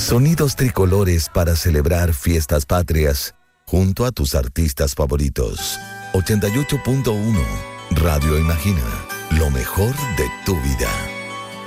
Sonidos tricolores para celebrar fiestas patrias junto a tus artistas favoritos. 88.1 Radio Imagina, lo mejor de tu vida.